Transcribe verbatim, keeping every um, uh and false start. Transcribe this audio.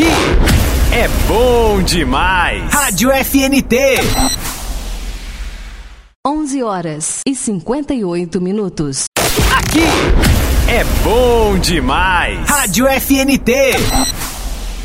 Aqui é bom demais. Rádio F N T. onze horas e cinquenta e oito minutos. Aqui é bom demais. Rádio F N T.